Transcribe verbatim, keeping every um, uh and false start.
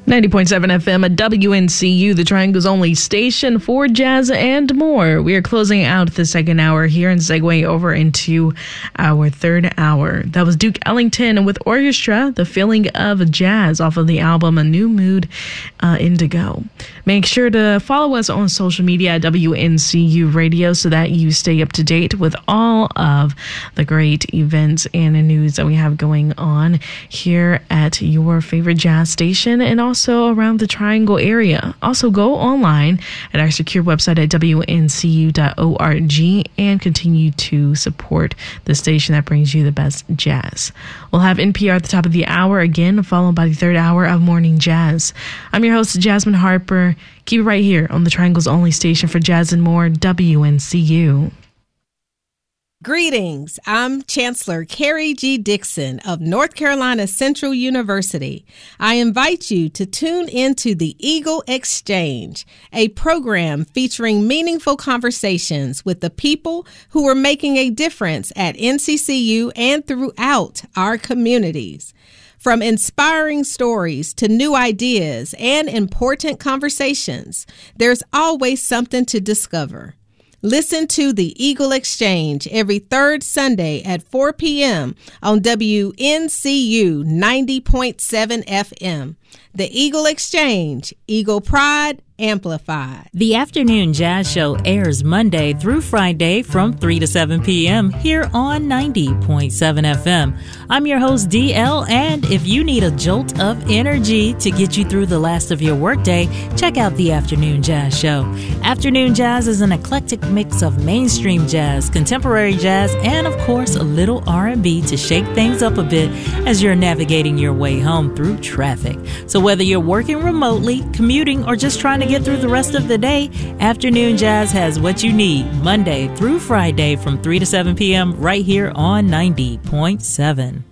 ninety point seven F M at W N C U, the Triangle's only station for jazz and more. We are closing out the second hour here and segue over into our third hour. That was Duke Ellington with Orchestra, The Feeling of Jazz, off of the album A New Mood, uh, Indigo. Make sure to follow us on social media at W N C U Radio so that you stay up to date with all of the great events and news that we have going on here at your favorite jazz station and also around the Triangle area. Also, go online at our secure website at W N C U dot org and continue to support the station that brings you the best jazz. We'll have N P R at the top of the hour again, followed by the third hour of Morning Jazz. I'm your host, Jasmine Harper. Keep it right here on the Triangle's only station for jazz and more, W N C U. Greetings. I'm Chancellor Carrie G. Dixon of North Carolina Central University. I invite you to tune into the Eagle Exchange, a program featuring meaningful conversations with the people who are making a difference at N C C U and throughout our communities. From inspiring stories to new ideas and important conversations, there's always something to discover. Listen to the Eagle Exchange every third Sunday at four p.m. on W N C U ninety point seven F M. The Eagle Exchange, Eagle Pride Amplified. The Afternoon Jazz Show airs Monday through Friday from three to seven p.m. here on ninety point seven F M. I'm your host, D L, and if you need a jolt of energy to get you through the last of your workday, check out the Afternoon Jazz Show. Afternoon Jazz is an eclectic mix of mainstream jazz, contemporary jazz, and of course a little R and B to shake things up a bit as you're navigating your way home through traffic. So whether you're working remotely, commuting, or just trying to get through the rest of the day, Afternoon Jazz has what you need Monday through Friday from three to seven p.m. right here on ninety point seven.